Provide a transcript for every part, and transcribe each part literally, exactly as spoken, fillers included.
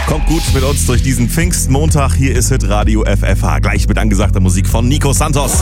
Kommt gut mit uns durch diesen Pfingstmontag. Hier ist Hitradio F F H. Gleich mit angesagter Musik von Nico Santos.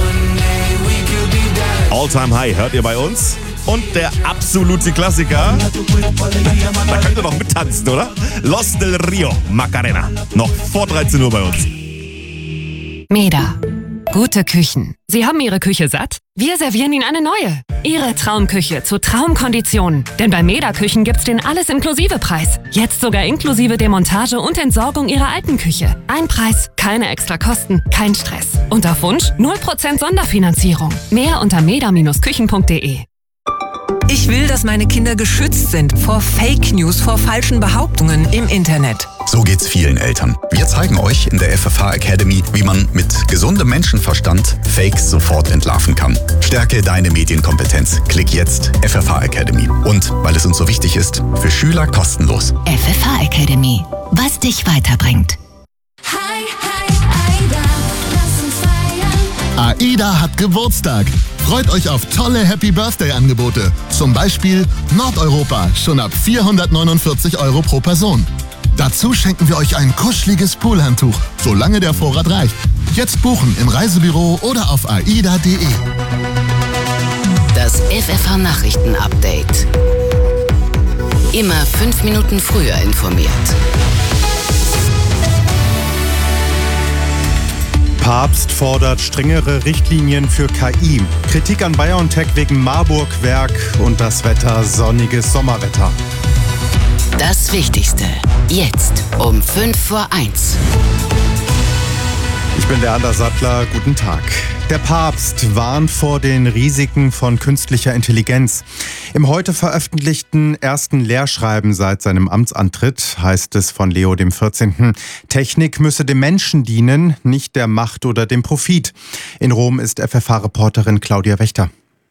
All Time High hört ihr bei uns. Und der absolute Klassiker. Da könnt ihr noch mittanzen, oder? Los del Rio, Macarena. Noch vor dreizehn Uhr bei uns. Meda. Gute Küchen. Sie haben Ihre Küche satt? Wir servieren Ihnen eine neue. Ihre Traumküche zu Traumkonditionen. Denn bei Meda Küchen gibt's den Alles-Inklusive-Preis. Jetzt sogar inklusive Demontage und Entsorgung Ihrer alten Küche. Ein Preis, keine extra Kosten, kein Stress. Und auf Wunsch null Prozent Sonderfinanzierung. Mehr unter meda Bindestrich küchen punkt de. Ich will, dass meine Kinder geschützt sind vor Fake News, vor falschen Behauptungen im Internet. So geht's vielen Eltern. Wir zeigen euch in der F F H Academy, wie man mit gesundem Menschenverstand Fakes sofort entlarven kann. Stärke deine Medienkompetenz. Klick jetzt F F H Academy. Und, weil es uns so wichtig ist, für Schüler kostenlos. F F H Academy. Was dich weiterbringt. Hi, hi, Aida, lass uns feiern. AIDA hat Geburtstag. Freut euch auf tolle Happy Birthday-Angebote. Zum Beispiel Nordeuropa, schon ab vierhundertneunundvierzig Euro pro Person. Dazu schenken wir euch ein kuscheliges Poolhandtuch, solange der Vorrat reicht. Jetzt buchen im Reisebüro oder auf aida punkt de. Das F F H Nachrichten-Update. Immer fünf Minuten früher informiert. Papst fordert strengere Richtlinien für K I. Kritik an BioNTech wegen Marburg-Werk und das Wetter, sonniges Sommerwetter. Das Wichtigste, jetzt um fünf vor eins. Ich bin der Anders Sattler, guten Tag. Der Papst warnt vor den Risiken von künstlicher Intelligenz. Im heute veröffentlichten ersten Lehrschreiben seit seinem Amtsantritt heißt es von Leo dem vierzehnten. Technik müsse dem Menschen dienen, nicht der Macht oder dem Profit. In Rom ist F F H-Reporterin Claudia Wächter.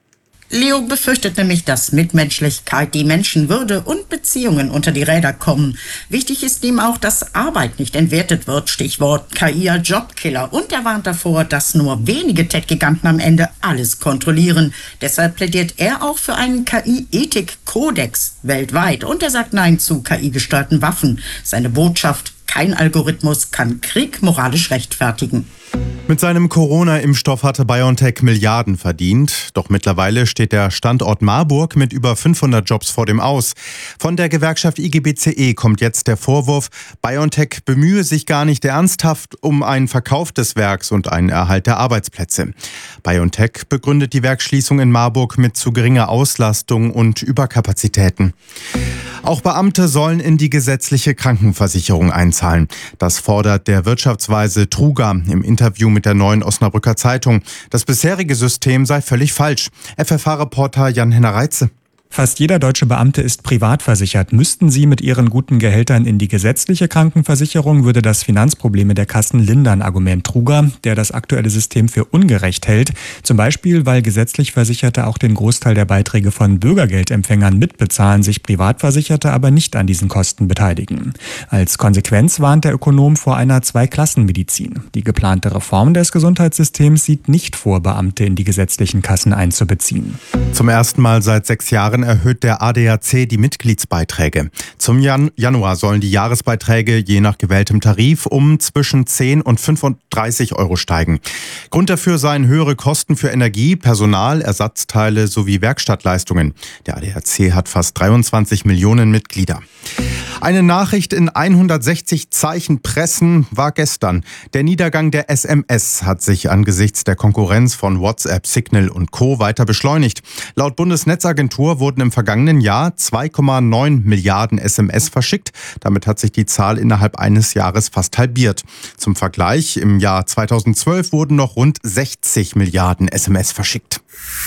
Leo befürchtet nämlich, dass Mitmenschlichkeit, die Menschenwürde und Beziehungen unter die Räder kommen. Wichtig ist ihm auch, dass Arbeit nicht entwertet wird, Stichwort K I als Jobkiller. Und er warnt davor, dass nur wenige Tech-Giganten am Ende alles kontrollieren. Deshalb plädiert er auch für einen K I-Ethik-Kodex weltweit. Und er sagt Nein zu K I-gesteuerten Waffen. Seine Botschaft: Kein Algorithmus kann Krieg moralisch rechtfertigen. Mit seinem Corona-Impfstoff hatte BioNTech Milliarden verdient. Doch mittlerweile steht der Standort Marburg mit über fünfhundert Jobs vor dem Aus. Von der Gewerkschaft I G B C E kommt jetzt der Vorwurf, BioNTech bemühe sich gar nicht ernsthaft um einen Verkauf des Werks und einen Erhalt der Arbeitsplätze. BioNTech begründet die Werksschließung in Marburg mit zu geringer Auslastung und Überkapazitäten. Auch Beamte sollen in die gesetzliche Krankenversicherung einzahlen. Das fordert der Wirtschaftsweise Truga im Interview mit der Neuen Osnabrücker Zeitung. Das bisherige System sei völlig falsch. F F H-Reporter Jan-Henner Reitze. Fast jeder deutsche Beamte ist privat versichert. Müssten sie mit ihren guten Gehältern in die gesetzliche Krankenversicherung, würde das Finanzprobleme der Kassen lindern, Argument Truga, der das aktuelle System für ungerecht hält. Zum Beispiel, weil gesetzlich Versicherte auch den Großteil der Beiträge von Bürgergeldempfängern mitbezahlen, sich Privatversicherte aber nicht an diesen Kosten beteiligen. Als Konsequenz warnt der Ökonom vor einer Zweiklassenmedizin. Die geplante Reform des Gesundheitssystems sieht nicht vor, Beamte in die gesetzlichen Kassen einzubeziehen. Zum ersten Mal seit sechs Jahren erhöht der A D A C die Mitgliedsbeiträge. Zum Jan- Januar sollen die Jahresbeiträge je nach gewähltem Tarif um zwischen zehn und fünfunddreißig Euro steigen. Grund dafür seien höhere Kosten für Energie, Personal, Ersatzteile sowie Werkstattleistungen. Der A D A C hat fast dreiundzwanzig Millionen Mitglieder. Eine Nachricht in hundertsechzig Zeichen pressen war gestern. Der Niedergang der S M S hat sich angesichts der Konkurrenz von WhatsApp, Signal und Co. weiter beschleunigt. Laut Bundesnetzagentur wurden im vergangenen Jahr zwei Komma neun Milliarden S M S verschickt. Damit hat sich die Zahl innerhalb eines Jahres fast halbiert. Zum Vergleich, im Jahr zweitausendzwölf wurden noch rund sechzig Milliarden S M S verschickt.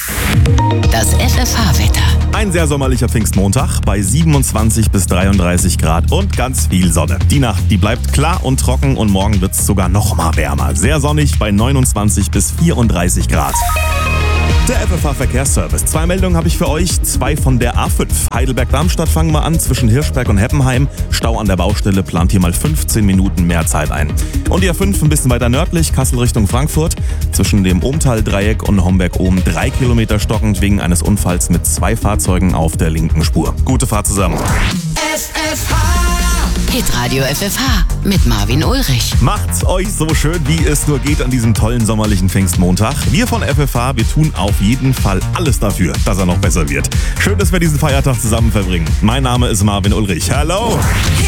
Das F F H-Wetter. Ein sehr sommerlicher Pfingstmontag bei siebenundzwanzig bis dreiunddreißig Grad und ganz viel Sonne. Die Nacht, die bleibt klar und trocken und morgen wird es sogar noch mal wärmer. Sehr sonnig bei neunundzwanzig bis vierunddreißig Grad. Der F F H-Verkehrsservice. Zwei Meldungen habe ich für euch. Zwei von der A fünf. Heidelberg-Darmstadt fangen wir an. Zwischen Hirschberg und Heppenheim. Stau an der Baustelle, plant hier mal fünfzehn Minuten mehr Zeit ein. Und die A fünf ein bisschen weiter nördlich, Kassel Richtung Frankfurt. Zwischen dem Ohmtal-Dreieck und Homberg-Ohm drei Kilometer stockend wegen eines Unfalls mit zwei Fahrzeugen auf der linken Spur. Gute Fahrt zusammen. F F H Hitradio F F H mit Marvin Ulrich. Macht's euch so schön, wie es nur geht an diesem tollen sommerlichen Pfingstmontag. Wir von F F H, wir tun auf jeden Fall alles dafür, dass er noch besser wird. Schön, dass wir diesen Feiertag zusammen verbringen. Mein Name ist Marvin Ulrich. Hallo!